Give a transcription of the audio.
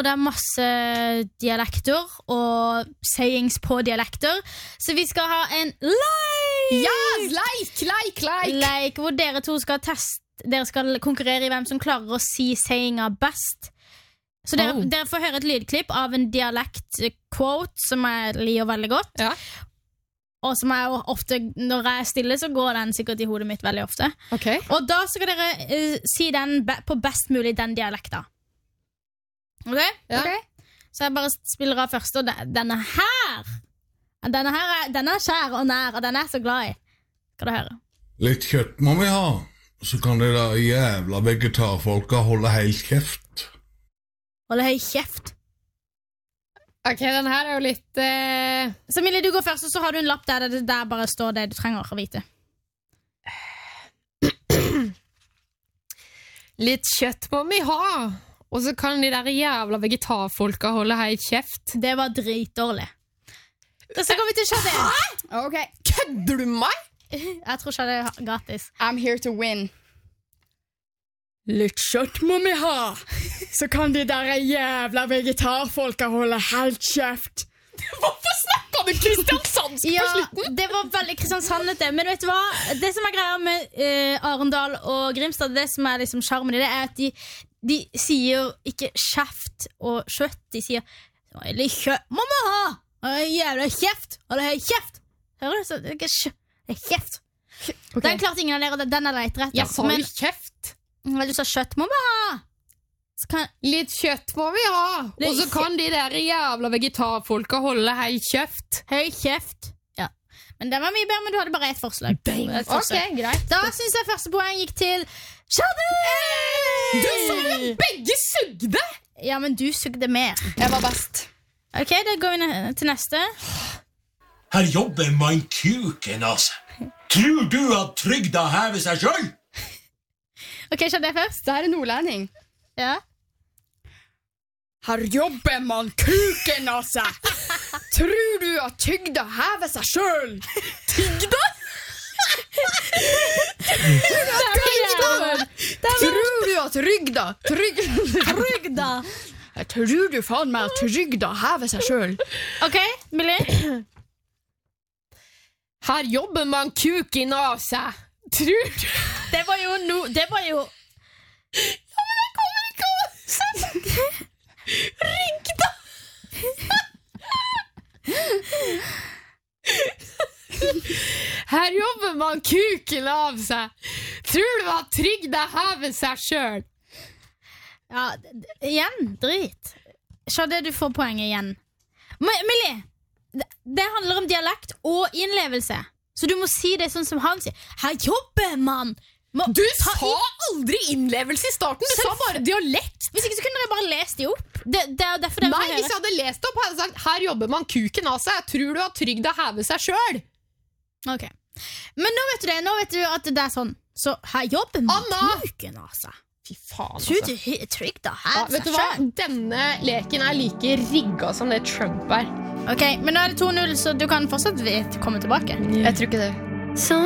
hvor det masse dialekter og sayings på dialekter. Så vi skal ha en leik hvor dere to skal dere skal konkurrere i hvem som klarer å si sayinga best. Så dere får høre et lydklipp av en dialekt-quote som jeg liker veldig godt. Ja. Og som er jo ofte, når jeg er stille, så går den sikkert i hodet mitt veldig ofte. Okay. Og da skal dere si den på best mulig den dialekta. Ok? Ja. Okay? Så jeg bare spiller av først, og denne her er kjær og nær, og den er så glad i. Skal du høre? Litt kjøtt må vi ha, så kan de der jævla vegetarfolka holde helt kjeft. Holde høy kjeft. Ok, den her er jo litt Så Millie, du går først, og så har du en lapp der bare står det du trenger å vite. Litt kjøtt må vi ha, og så kan de der jævla vegetarfolka holde helt kjeft. Det var dritdårlig. Så går vi til Shade. Ok. Kødder du meg? Jeg tror Shade er gratis. I'm here to win. Litt kjøtt må vi ha, så kan de der jævla vegetarfolka holde helt kjeft. Hvorfor snakker du kristiansandsk på slutten? Det var veldig kristiansandete. Men vet du hva? Det som er greia med Arendal og Grimstad, det som er liksom charmen i det, er at de sier ikke kjeft og kjøtt. De sier litt kjøtt må vi ha, jævla kjeft, eller kjeft. Hører du? Så det er ikke det er kjeft. Okay. Den klarte ingen av dere, den er leit rett. Jeg sa jo kjeft. Du sa kjøtt må vi ha. Litt kjøtt må vi ha, og så kan de der jævla vegetarfolka holde helt kjeft. Høy kjeft. Ja. Men det var mye bedre, men du hadde bare ett forslag. Ok, greit. Da synes jeg første poeng gikk til Shade! Du sa jo begge sugde! Ja, men du sugde mer. Jeg var best. Ok, da går vi til neste. Her jobber man kuken, altså. Tror du at trygda hever seg selv? Ok, skjønner jeg først. Det her er nordlending. Ja. Her jobber man kuken av seg. Tror du at tygda hever seg selv? Tygda? Tror du at rygda Trygda. Tror du faen meg at trygda hever seg selv? Ok, Millie. Her jobber man kuken av seg. Tror du? Det var jo Ja, men jeg kommer ikke å se. Rygda. Her jobber man kuken av seg. Tror du at trygda hever seg selv? Ja, igjen, drit. Shade, du får poenget igjen. Millie, det handler om dialekt og innlevelse. Så du må si det sånn som han sier. Her jobber man. Du sa aldri innlevelse i starten. Du sa bare dialekt. Hvis ikke så kunne dere bare lest de opp. Det er derfor dere Nei, hvis jeg hadde lest opp, hadde jeg sagt her jobber man kuken av seg. Tror du at trygda hever seg selv? Ok. Men nå vet du det. Nå vet du at det er sånn. Så her jobber man kuken av seg. Fy faen, altså. Tror du trygda hever vet seg du hva? selv? Denne leken er like rigga som det Trump er. Ok, men nå er det 2-0, så du kan fortsatt komme tilbake. Jeg tror ikke det. Så